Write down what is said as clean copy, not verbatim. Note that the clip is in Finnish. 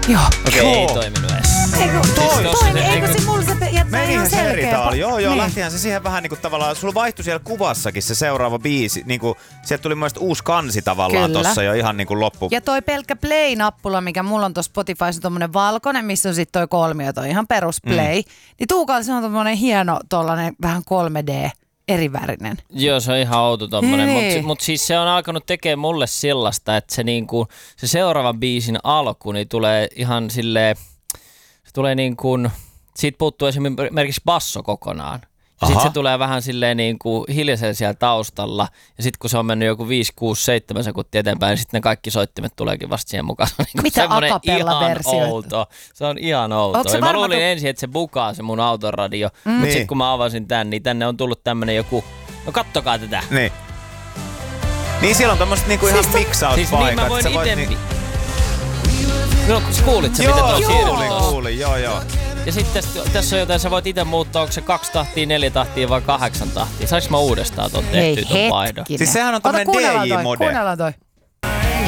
Joo. Okei, ei toiminut edes. Eikö se mulla se jättää ihan selkeä? Joo, niin. Lähtihän se siihen vähän niinku tavallaan, sulla vaihtui siellä kuvassakin se seuraava biisi, niinku, sieltä tuli myös uusi kansi tavallaan tossa jo ihan niinku loppu. Ja toi pelkkä play-nappula, mikä mulla on tuossa Spotifyssa tommonen valkoinen, missä on sit toi kolmio, toi ihan perus play, niin Tuukalla se on tommonen hieno tollanen vähän 3D. Erivärinen. Joo, se on ihan outo tommonen, mutta siis se on alkanut tekemään mulle sellaista, että se, niinku, se seuraavan biisin alku niin tulee ihan silleen, se tulee niin kuin, siitä puuttuu esimerkiksi basso kokonaan. Ja sitten se tulee vähän silleen niin kuin hiljaisen siellä taustalla. Ja sitten kun se on mennyt joku 5, 6, 7 sekuntia eteenpäin, niin sitten ne kaikki soittimet tuleekin vasta siihen mukaan. Se on niin mitä acapella-versioita? Outo. Se on ihan outo. Mä luulin ensin, että se bukaa se mun autoradio. Mutta sitten kun mä avasin tän, niin tänne on tullut tämmönen joku, no kattokaa tätä. Niin siellä on tommoset niinku ihan mixauspaikat. Siis niin mä voin ite... No kuulit sä mitä tuolla siirryt? Kuulin, joo. Ja sitten tässä on jotain, sä voit itse muuttaa, onko se 2 tahtia, 4 tahtia vai 8 tahtia. Saanko mä uudestaan ton tehtyä ton vaihdon? Siis sehän on tommonen DJ-mode. Kuunnellaan toi.